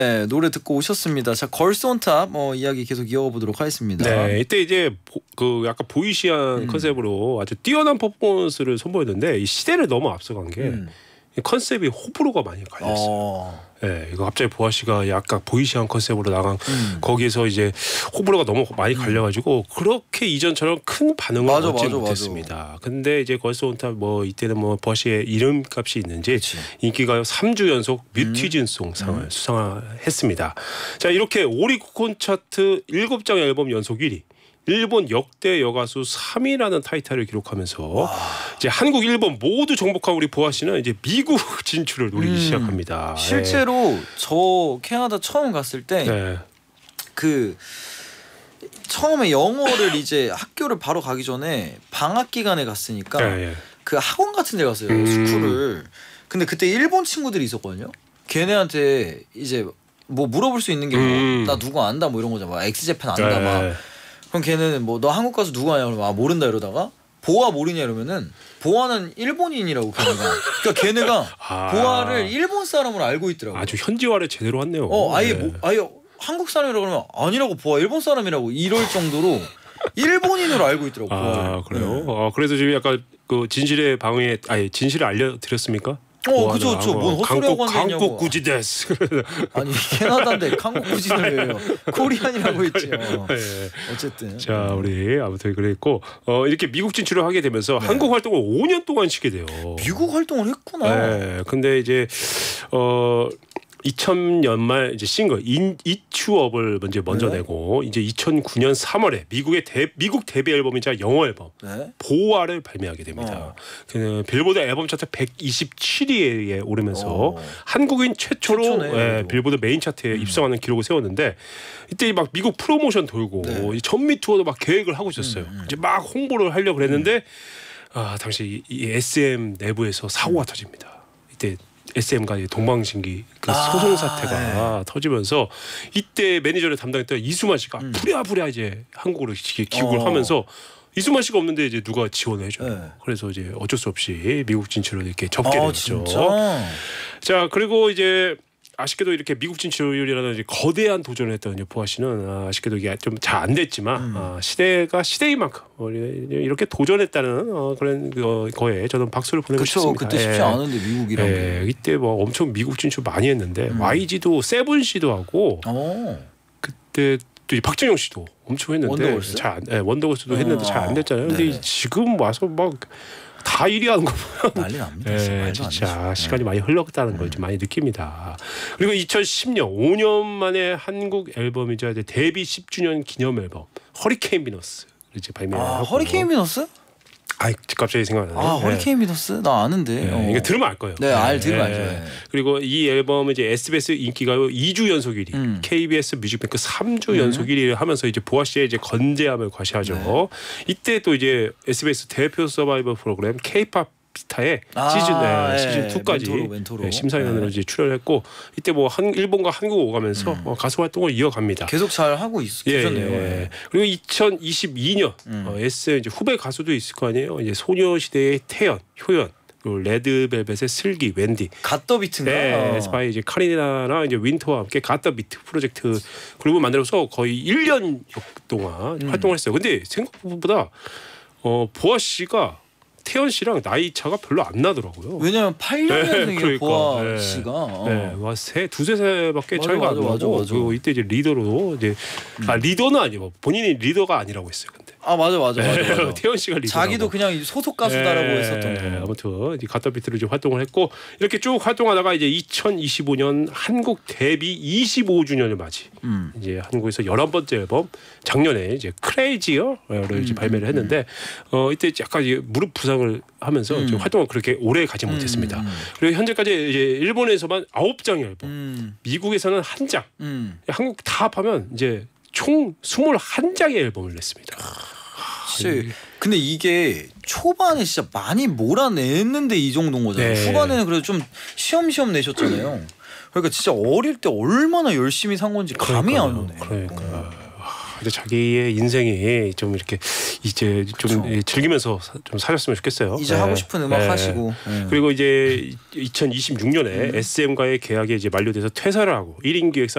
네, 노래 듣고 오셨습니다. 자, 걸스 온 탑 이야기 계속 이어가보도록 하겠습니다. 네, 이때 이제 그 약간 보이시한 컨셉으로 아주 뛰어난 퍼포먼스를 선보였는데 이 시대를 너무 앞서간 게 컨셉이 호불호가 많이 갈렸어요. 네, 이거 갑자기 보아 씨가 약간 보이시한 컨셉으로 나간 거기에서 이제 호불호가 너무 많이 갈려가지고 그렇게 이전처럼 큰 반응을 얻지 못했습니다. 근데 이제 걸스 온 탑 이때는 보아 씨의 이름값이 있는지 인기가요 3주 연속 뮤티즌송 상을 수상했습니다. 자, 이렇게 오리콘 차트 7장 앨범 연속 1위. 일본 역대 여가수 3위라는 타이틀을 기록하면서 이제 한국, 일본 모두 정복한 우리 보아 씨는 이제 미국 진출을 노리기 시작합니다. 실제로 저 캐나다 처음 갔을 때 그 처음에 영어를 이제 학교를 바로 가기 전에 방학 기간에 갔으니까 그 학원 같은 데 갔어요. 스쿨을. 근데 그때 일본 친구들이 있었거든요. 걔네한테 이제 뭐 물어볼 수 있는 게 나 누구 안다 이런 거잖아. 막 엑스제팬 안다 그럼 걔는 너 한국 가서 누구 아냐 그러면 모른다 이러다가 보아 모르냐 이러면은 보아는 일본인이라고 걔네가. 그러니까 걔네가 보아를 일본 사람으로 알고 있더라고. 아주 현지화를 제대로 했네요. 아예 아예 한국 사람이라고 그러면 아니라고 보아 일본 사람이라고 이럴 정도로 일본인으로 알고 있더라고. 그래요? 그래서 지금 약간 그 진실의 방에 진실을 알려드렸습니까? 그죠. 뭔 헛소리하고 앉아있냐고. 한국 구지데스. 아니 캐나다인데 한국 구지를 왜요? 코리안이라고 했죠. 어쨌든. 자, 우리 아무튼 그랬고 이렇게 미국 진출을 하게 되면서 한국 활동을 5년 동안 쉬게 돼요. 미국 활동을 했구나. 근데 이제 2000년 말 이제 싱글 이추업을 먼저 내고 이제 2009년 3월에 미국 데뷔 앨범이자 영어 앨범 보아를 발매하게 됩니다. 그 빌보드 앨범 차트 127위에 오르면서 한국인 최초로 빌보드 메인 차트에 입성하는 기록을 세웠는데 이때 막 미국 프로모션 돌고 전미 투어도 막 계획을 하고 있었어요. 이제 막 홍보를 하려고 그랬는데 당시 이 SM 내부에서 사고가 터집니다. 이때 SM과 동방신기 그 소송 사태가 터지면서 이때 매니저를 담당했던 이수만 씨가 부랴부랴 이제 한국으로 귀국을 하면서 이수만 씨가 없는데 이제 누가 지원을 해줘요. 그래서 이제 어쩔 수 없이 미국 진출을 이렇게 접게 됐죠. 자, 그리고 이제 아쉽게도 이렇게 미국 진출이라는 이제 거대한 도전을 했던 보아 씨는 아쉽게도 이게 좀 잘 안 됐지만 시대가 시대인 만큼 이렇게 도전했다는 그런 거에 저는 박수를 보내고 싶습니다. 그때 쉽지 않은데 미국이라고. 이때 엄청 미국 진출 많이 했는데 YG도 세븐 씨도 하고 그때 또 박진영 씨도 엄청 했는데 원더걸스도 했는데 잘 안 됐잖아요. 근데 지금 와서 막 다 1위 하는 거 보면 난리 납니다. 진짜 시간이 많이 흘렀다는 걸 좀 많이 느낍니다. 그리고 2010년 5년 만에 한국 앨범이자 이제 데뷔 10주년 기념 앨범 허리케인 비너스 이제 발매하고. 허리케인 비너스? 갑자기 생각나네. 허리케인 비너스? 나 아는데. 이거 들으면 알 거예요. 들으면 알죠. 그리고 이 앨범은 이제 SBS 인기가요 2주 연속 1위, KBS 뮤직뱅크 3주 연속 1위를 하면서 이제 보아 씨의 이제 건재함을 과시하죠. 이때 또 이제 SBS 대표 서바이벌 프로그램 K-팝 스타의 시즌 2까지 멘토로. 심사위원으로 이제 출연했고 이때 일본과 한국 오가면서 가수 활동을 이어갑니다. 계속 잘 하고 계셨네요. 그리고 2022년 SM 이제 후배 가수도 있을 거 아니에요. 이제 소녀시대의 태연, 효연, 그리고 레드벨벳의 슬기, 웬디, 갓더비트인가? 에스파이 이제 카리나랑 이제 윈터와 함께 갓더비트 프로젝트 그룹을 만들어서 거의 1년 동안 활동을 했어요. 근데 생각보다 보아 씨가 태연 씨랑 나이 차가 별로 안 나더라고요. 왜냐면 8년생이에요 보아 씨가. 두세 살밖에 차이가 안 나고 그리고 이때 이제 리더로 이제 리더는 아니고 본인이 리더가 아니라고 했어요. 근데 맞아. 태연 씨가 리더. 자기도 그냥 소속 가수다라고 했었던 거. 아무튼 이 갓더비트로 이제 활동을 했고 이렇게 쭉 활동하다가 이제 2025년 한국 데뷔 25주년을 맞이 이제 한국에서 11번째 앨범 작년에 이제 크레이지어를 이제 발매를 했는데 이때 약간 이제 무릎 부상을 하면서 활동을 그렇게 오래 가지 못했습니다. 그리고 현재까지 이제 일본에서만 9장의 앨범, 미국에서는 1장, 한국 다 합하면 이제 총 21장의 앨범을 냈습니다. 근데 이게 초반에 진짜 많이 몰아냈는데 이 정도인 거잖아요. 후반에는 그래도 좀 쉬엄쉬엄 내셨잖아요. 그러니까 진짜 어릴 때 얼마나 열심히 산 건지 감이 안 오네. 근데 자기의 인생이 좀 이렇게 이제 좀 즐기면서 좀 사셨으면 좋겠어요. 이제 하고 싶은 음악 하시고. 그리고 이제 2026년에 SM과의 계약이 이제 만료돼서 퇴사를 하고 1인 기획사